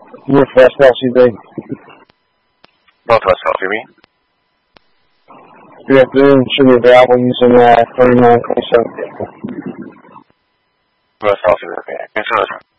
Northwest LCD. Northwest LCD. Good afternoon. Should be available using 3927 vehicle. Northwest LCD. Okay. Thanks so much.